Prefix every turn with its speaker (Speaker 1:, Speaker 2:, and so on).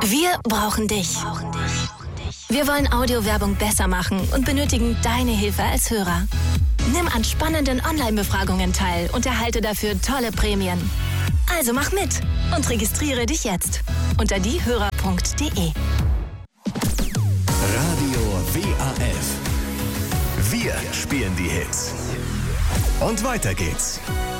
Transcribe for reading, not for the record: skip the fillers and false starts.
Speaker 1: Wir brauchen dich. Wir wollen Audiowerbung besser machen und benötigen deine Hilfe als Hörer. Nimm an spannenden Online-Befragungen teil und erhalte dafür tolle Prämien. Also mach mit und registriere dich jetzt unter diehörer.de.
Speaker 2: Radio WAF. Wir spielen die Hits. Und weiter geht's.